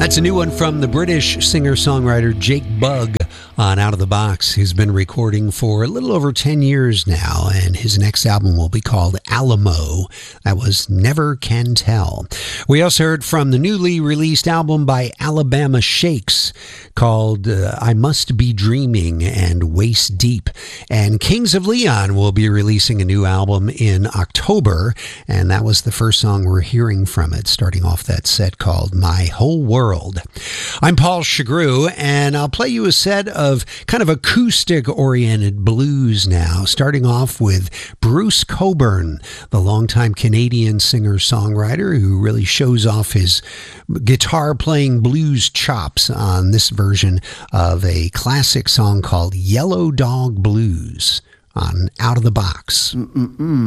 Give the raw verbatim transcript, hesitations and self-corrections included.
That's a new one from the British singer-songwriter Jake Bugg on Out of the Box. He's been recording for a little over ten years now, and his next album will be called Alamo. That was Never Can Tell. We also heard from the newly released album by Alabama Shakes called uh, I Must Be Dreaming and Waist Deep. And Kings of Leon will be releasing a new album in October, and that was the first song we're hearing from it, starting off that set called My Whole World. I'm Paul Chagru, and I'll play you a set of kind of acoustic-oriented blues now, starting off with Bruce Cockburn, the longtime Canadian singer-songwriter who really shows off his guitar-playing blues chops on this version of a classic song called Yellow Dog Blues on Out of the Box. Mm-mm-mm.